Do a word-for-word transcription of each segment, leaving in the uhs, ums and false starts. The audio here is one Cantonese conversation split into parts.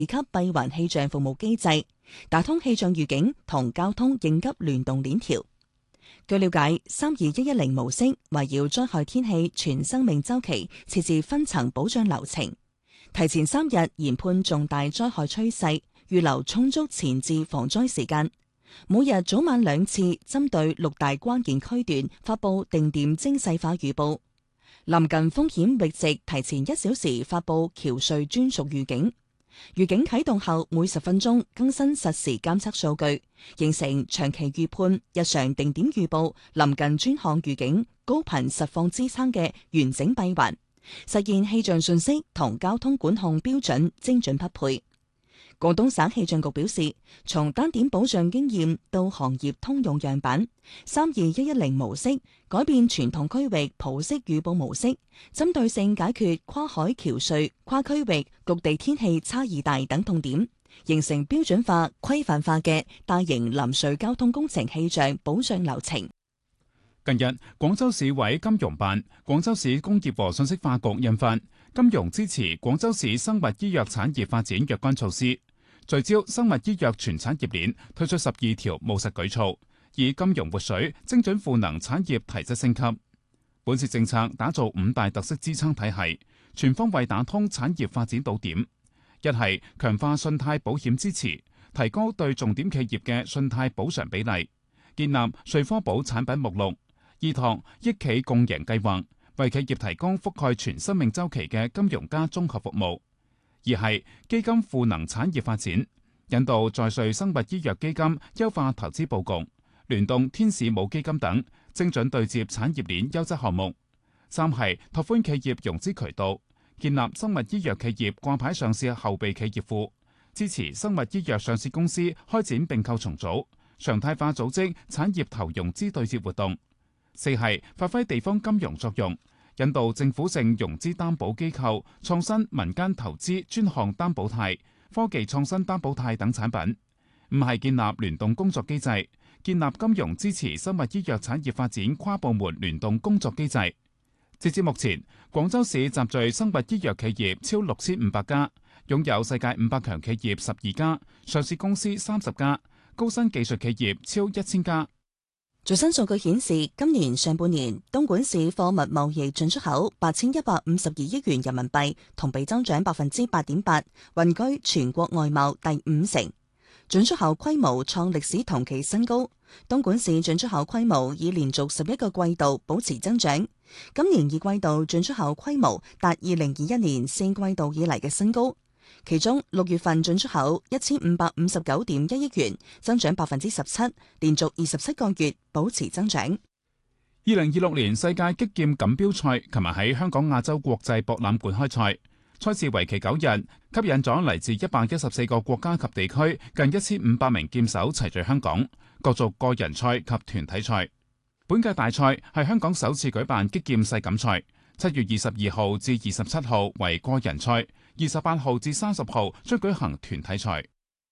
二級閉環氣象服務機制，打通氣象預警同交通應急聯動鏈條。據了解，三二一一零模式圍繞災害天氣全生命週期設置分層保障流程，提前三日研判重大災害趨勢，預留充足前置防災時間。每日早晚兩次針對六大關鍵區段發佈定點精細化預報，臨近風險閾值提前一小時發佈橋隧專屬預警。預警啟動後每十分鐘更新實時監測數據，形成長期預判、日常定點預報、臨近專項預警、高頻實況支撐嘅完整閉環，實現氣象信息同交通管控標準精準匹配。廣東省氣象局表示，從單點保障經驗到行業通用樣板，三二一一零模式改變傳統區域普式預報模式，針對性解決跨海橋隧、跨區域局地天氣差異大等痛點，形成標準化、規範化嘅大型臨隧交通工程氣象保障流程。 近日，廣州市委金融辦、廣州市工業和信息化局印發《金融支持廣州市生物醫藥產業發展若干措施》，聚焦生物醫藥全產業鏈，推出十二條務實舉措，以金融活水、精準賦能產業提質升級。本次政策打造五大特色支撐體系，全方位打通產業發展島點。一係強化信貸保險支持，提高對重點企業嘅信貸補償比例，建立瑞科保產品目錄。二堂益企共贏計劃，為企業提供覆蓋全生命週期嘅金融加綜合服務。二係基金賦能產業發展，引導在瑞生物醫藥基金優化投資佈局，聯動天使母基金等，精準對接產業鏈優質項目。三係拓寬企業融資渠道，建立生物醫藥企業掛牌上市後備企業庫，支持生物醫藥上市公司開展併購重組，常態化組織產業投融資對接活動。四係發揮地方金融作用，引導政府性融資擔保機構創新民間投資專項擔保貸、科技創新擔保貸等產品。五係建立聯動工作機制，建立金融支持生物醫藥產業發展跨部門聯動工作機制。截至目前，廣州市集聚生物醫藥企業超六千五百家，擁有世界五百強企業十二家，上市公司三十家，高新技術企業超一千家。 最新數據顯示，今年上半年東莞市貨物貿易進出口八千一百五十二億元人民幣，同比增長百分之八點八，位居全國外貿第五成。進出口規模創歷史同期新高，東莞市進出口規模已連續十一個季度保持增長。今年二季度進出口規模達二零二一年四季度以嚟嘅新高。其中六月份進出口一千五百五十九點一億元，增長百分之十七，連續二十七個月保持增長。 二零二六年世界擊劍錦標賽琴日喺香港亞洲國際博覽館開賽，賽事為期九日，吸引咗嚟自一百一十四個國家及地區近一千五百名劍手齊聚香港，角逐個人賽及團體賽。本屆大賽係香港首次舉辦擊劍世錦賽，七月二十二號至二十七號為個人賽，二十八號至三十號將舉行團體賽。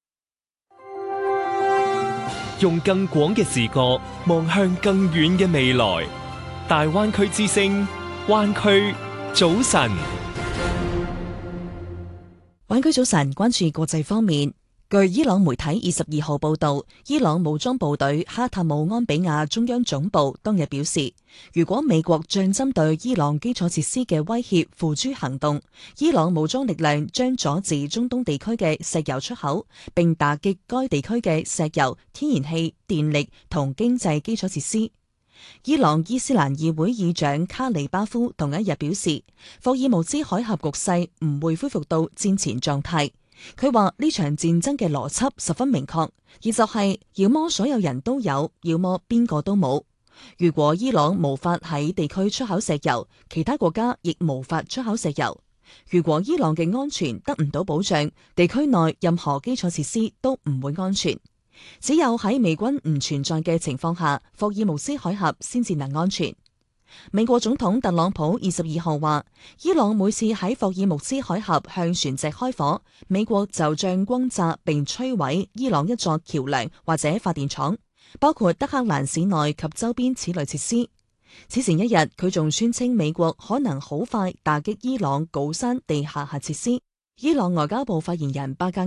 用更廣嘅視角望向更遠嘅未來，大灣區之聲，灣區早晨。 灣區早晨，關注國際方面。據伊朗媒體二十二號報道，伊朗武裝部隊哈塔姆安比亞中央總部當日表示，如果美國將針對伊朗基礎設施嘅威脅付諸行動，伊朗武裝力量將阻止中東地區嘅石油出口，並打擊該地區嘅石油、天然氣、電力同經濟基礎設施。伊朗伊斯蘭議會議長卡里巴夫同一日表示，霍爾木茲海峽局勢唔會恢復到戰前狀態。佢話呢場戰爭嘅邏輯十分明確，而就係要麼所有人都有，要麼邊個都冇。如果伊朗無法喺地區出口石油，其他國家亦無法出口石油。如果伊朗嘅安全得唔到保障，地區內任何基礎設施都唔會安全。只有喺美軍唔存在嘅情況下，霍爾木茲海峽先至能安全。美國總統特朗普二十二號話，伊朗每次喺霍爾木茲海峽向船隻開火，美國就將轟炸並摧毀伊朗一座橋樑或者發電廠，包括德黑蘭市內及周邊此類設施。此前一日，佢仲宣稱美國可能好快打擊伊朗鎬山地下核設施。 伊朗外交部發言人巴格